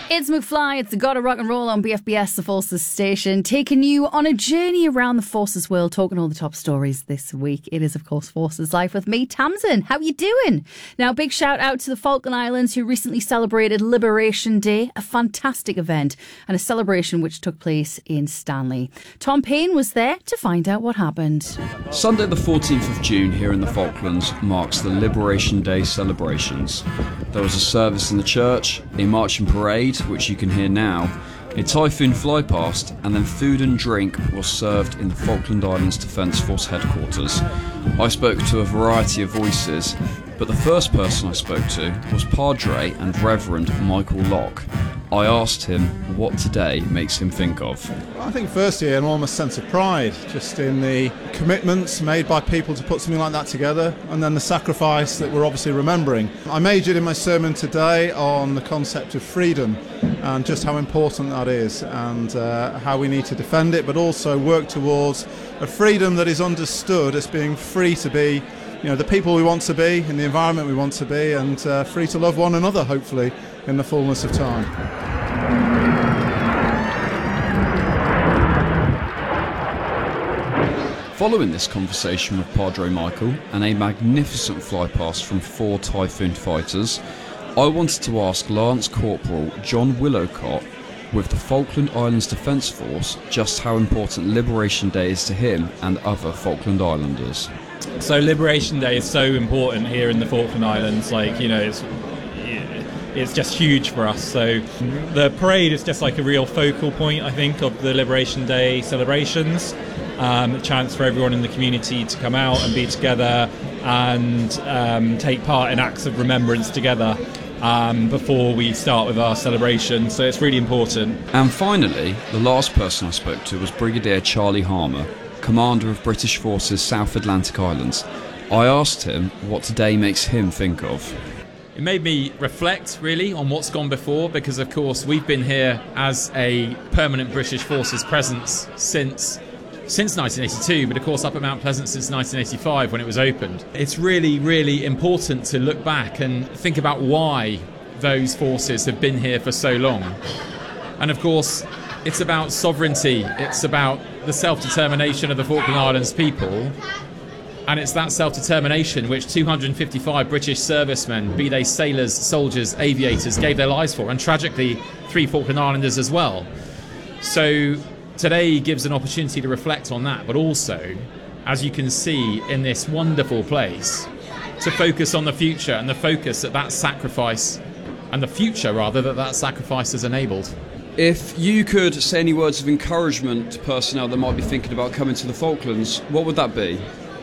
It's McFly, it's the God of Rock and Roll on BFBS, the Forces station, taking you on a journey around the Forces world, talking all the top stories this week. It is, of course, Forces Life with me, Tamsin. How you doing? Now, big shout out to the Falkland Islands who recently celebrated Liberation Day, a fantastic event and a celebration which took place in Stanley. Tom Payne was there to find out what happened. Sunday the 14th of June here in the Falklands marks the Liberation Day celebrations. There was a service in the church, a marching parade, which you can hear now, a Typhoon flypast, and then food and drink was served in the Falkland Islands Defence Force headquarters. I spoke to a variety of voices, but the first person I spoke to was Padre and Reverend Michael Locke. I asked him what today makes him think of. I think firstly an enormous sense of pride just in the commitments made by people to put something like that together, and then the sacrifice that we're obviously remembering. I majored in my sermon today on the concept of freedom and just how important that is, and how we need to defend it, but also work towards a freedom that is understood as being free to be, you know, the people we want to be, in the environment we want to be, and free to love one another, hopefully, in the fullness of time. Following this conversation with Padre Michael and a magnificent flypast from 4 Typhoon fighters, I wanted to ask Lance Corporal John Willowcott with the Falkland Islands Defence Force just how important Liberation Day is to him and other Falkland Islanders. So Liberation Day is so important here in the Falkland Islands, it's just huge for us. So the parade is just like a real focal point, I think, of the Liberation Day celebrations. A chance for everyone in the community to come out and be together and take part in acts of remembrance together before we start with our celebration. So it's really important. And finally, the last person I spoke to was Brigadier Charlie Harmer, commander of British Forces South Atlantic Islands. I asked him what today makes him think of. It made me reflect, really, on what's gone before, because, of course, we've been here as a permanent British Forces presence since 1982, but, of course, up at Mount Pleasant since 1985 when it was opened. It's really, really important to look back and think about why those forces have been here for so long. And, of course, it's about sovereignty, it's about the self-determination of the Falkland Islands people. And it's that self-determination which 255 British servicemen, be they sailors, soldiers, aviators, gave their lives for, and tragically 3 Falkland Islanders as well. So today gives an opportunity to reflect on that, but also, as you can see in this wonderful place, to focus on the future and the focus that sacrifice, and the future rather, that sacrifice has enabled. If you could say any words of encouragement to personnel that might be thinking about coming to the Falklands, what would that be?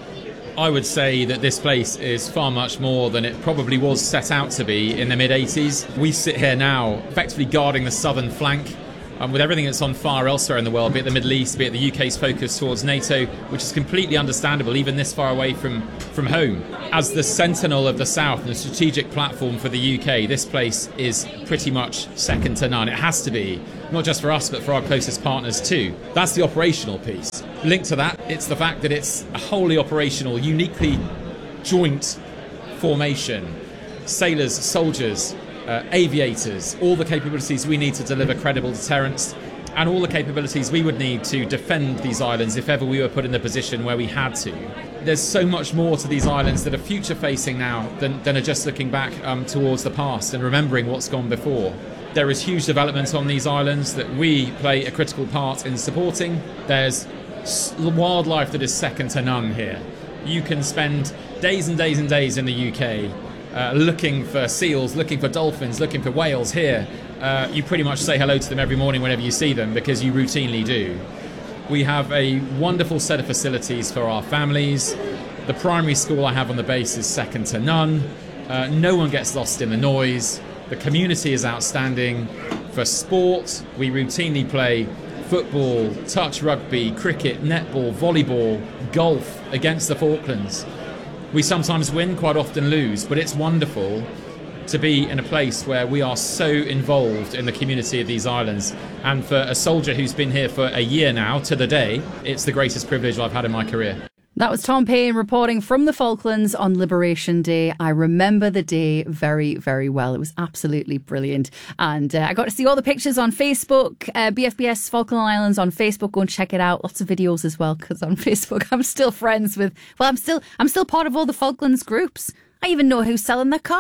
I would say that this place is far much more than it probably was set out to be in the mid-80s. We sit here now effectively guarding the southern flank with everything that's on fire elsewhere in the world, be it the Middle East, be it the UK's focus towards NATO, which is completely understandable even this far away from home. As the sentinel of the South and the strategic platform for the UK, this place is pretty much second to none. It has to be, not just for us but for our closest partners too. That's the operational piece. Linked to that, it's the fact that it's a wholly operational, uniquely joint formation. Sailors, soldiers, aviators, all the capabilities we need to deliver credible deterrence, and all the capabilities we would need to defend these islands if ever we were put in the position where we had to. There's so much more to these islands that are future-facing now than are just looking back towards the past and remembering what's gone before. There is huge development on these islands that we play a critical part in supporting. There's wildlife that is second to none here. You can spend days and days and days in the UK looking for seals, looking for dolphins, looking for whales here. You pretty much say hello to them every morning whenever you see them, because you routinely do. We have a wonderful set of facilities for our families. The primary school I have on the base is second to none. No one gets lost in the noise. The community is outstanding. For sport, we routinely play football, touch rugby, cricket, netball, volleyball, golf against the Falklands. We sometimes win, quite often lose, but it's wonderful to be in a place where we are so involved in the community of these islands. And for a soldier who's been here for a year now, to the day, it's the greatest privilege I've had in my career. That was Tom Payne reporting from the Falklands on Liberation Day. I remember the day very, very well. It was absolutely brilliant. And I got to see all the pictures on Facebook, BFBS Falkland Islands on Facebook. Go and check it out. Lots of videos as well, because on Facebook I'm still friends with, I'm still part of all the Falklands groups. I even know who's selling their car